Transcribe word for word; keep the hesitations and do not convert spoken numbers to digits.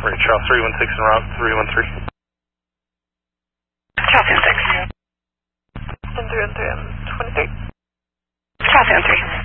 Right, Charles three one six and route three one three. Charles one six. And three one three and twenty-three. Charles one three.